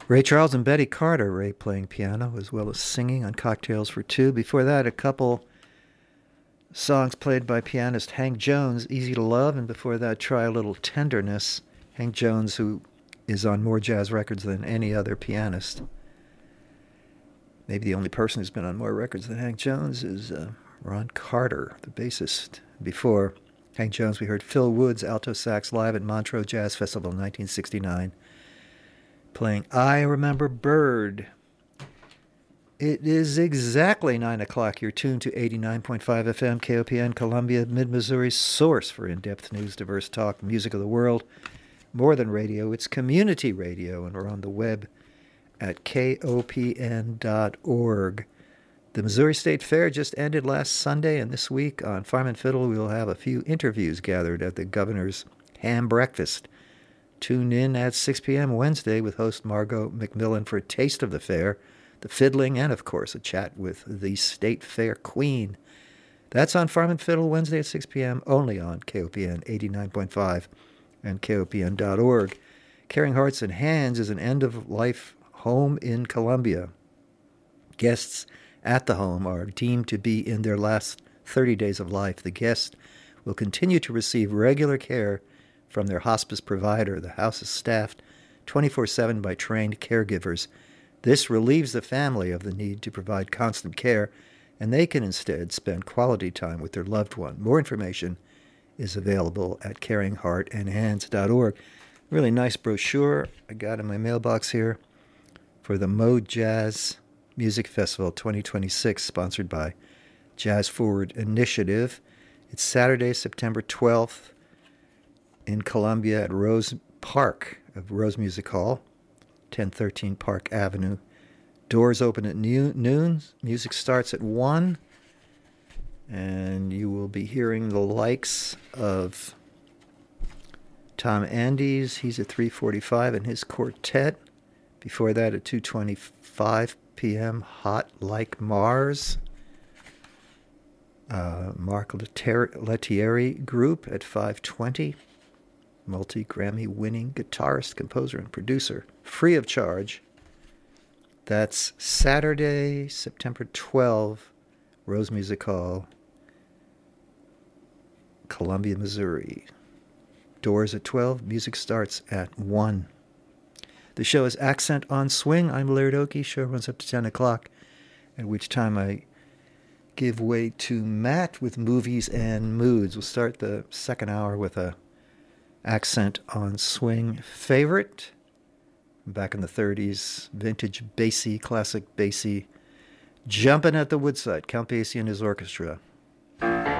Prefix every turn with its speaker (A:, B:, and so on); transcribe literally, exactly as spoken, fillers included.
A: Ray Charles and Betty Carter, Ray playing piano as well as singing on Cocktails for Two. Before that, a couple songs played by pianist Hank Jones, Easy to Love, and before that, Try a Little Tenderness. Hank Jones, who is on more jazz records than any other pianist. Maybe the only person who's been on more records than Hank Jones is uh, Ron Carter, the bassist. Before Hank Jones, we heard Phil Woods, alto sax, live at Montreux Jazz Festival in nineteen sixty-nine, playing I Remember Bird. It is exactly nine o'clock. You're tuned to eighty-nine point five F M, K O P N, Columbia, Mid-Missouri's source for in-depth news, diverse talk, music of the world. More than radio, it's community radio, and we're on the web at K O P N dot org. The Missouri State Fair just ended last Sunday, and this week on Farm and Fiddle, we'll have a few interviews gathered at the governor's ham breakfast. Tune in at six p.m. Wednesday with host Margot McMillan for a taste of the fair, the fiddling, and, of course, a chat with the State Fair Queen. That's on Farm and Fiddle Wednesday at six p.m., only on K O P N eighty-nine point five and K O P N dot org. Caring Hearts and Hands is an end-of-life home in Columbia. Guests at the home are deemed to be in their last thirty days of life. The guests will continue to receive regular care from their hospice provider. The house is staffed twenty-four seven by trained caregivers. This relieves the family of the need to provide constant care, and they can instead spend quality time with their loved one. More information is available at caring heart and hands dot org. Really nice brochure I got in my mailbox here for the Mo Jazz Music Festival twenty twenty-six, sponsored by Jazz Forward Initiative. It's Saturday, September twelfth in Columbia at Rose Park of Rose Music Hall, ten thirteen Park Avenue. Doors open at noon. Music starts at one. And you will be hearing the likes of Tom Andes. He's at three forty-five and his quartet. Before that at two twenty-five p.m., Hot Like Mars. Uh, Mark Lettieri Group at five twenty. Multi-Grammy winning guitarist, composer, and producer. Free of charge. That's Saturday, September twelfth, Rose Music Hall, Columbia, Missouri. Doors at twelve. Music starts at one. The show is Accent on Swing. I'm Laird Oakey. Show runs up to ten o'clock, at which time I give way to Matt with Movies and Moods. We'll start the second hour with a Accent on Swing favorite. Back in the thirties, vintage Basie, classic Basie, Jumping at the Woodside, Count Basie and his orchestra.